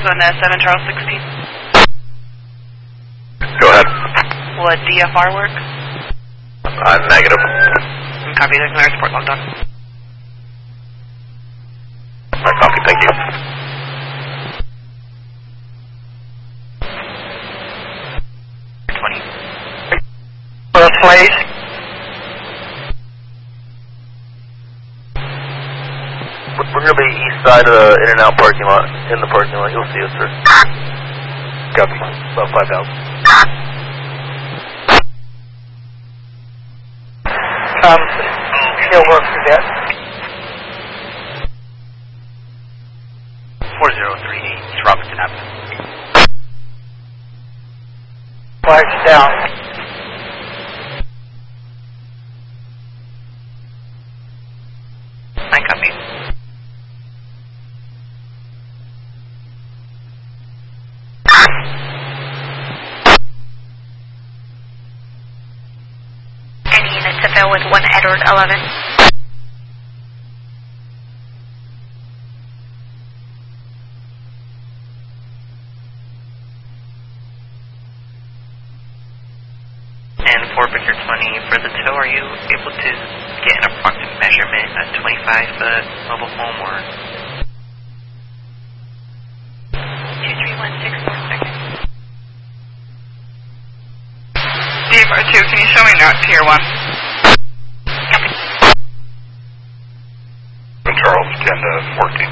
going to 7 Charles 16. Go ahead. Will a DFR work? Negative. Copy, there's no support logged on. Copy, thank you. Place. We're going to be east side of the In-N-Out parking lot. In the parking lot, you'll see us, sir. Copy. About 5,000. He'll work through that. 4038, East Robinson Avenue. Flags down. I copy. Any unit to fill with 1 Edward 11. And 4 Victor 20, for the tow, are you able to get an approximate measurement at 25-foot mobile home or? 23164 seconds. DFR 2, can you show me not Tier 1? Copy. Charles, 10 to 14.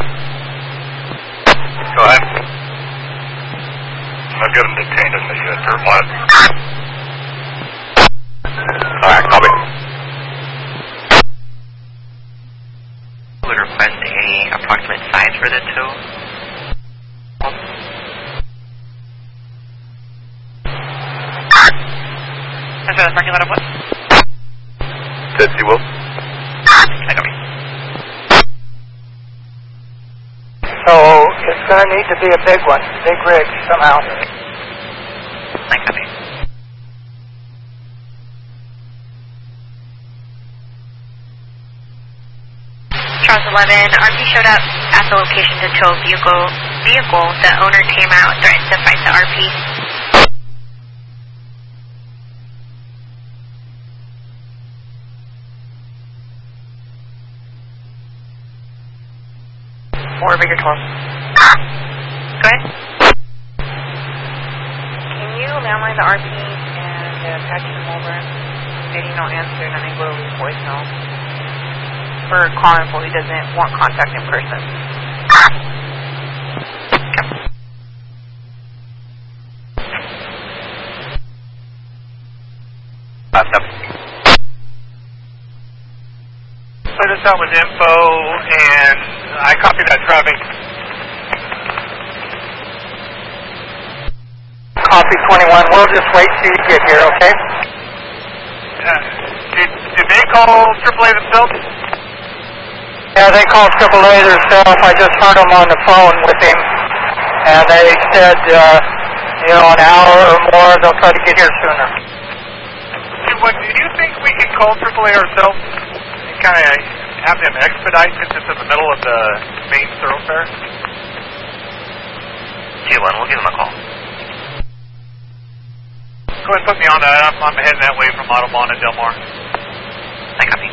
Go ahead. I've got him detained in the third lot. Alright, copy. Would request a approximate size for the tow. That's the parking lot of what? Ted C. Will. I copy. So it's going to need to be a big one, big rig somehow. I copy. Charles 11, RP showed up at the location to tow a vehicle. The owner came out, threatened to fight the RP. Or bigger 12. Go ahead. Can you landline the RP and patch him over? Maybe no answer, and then I go to leave voicemail. For call info, he doesn't want contact in person. Put us out with info, and I copy that traffic. Copy 21. We'll just wait till you get here, okay? Did they call AAA themselves? Yeah, they called AAA themselves. I just heard them on the phone with him, and they said, an hour or more, they'll try to get here sooner. Do you think we can call AAA ourselves and kind of have them expedite since it's in the middle of the main thoroughfare? Tier 1, we'll give them a call. Go ahead and put me on that. I'm heading that way from Audubon to Del Mar. I copy.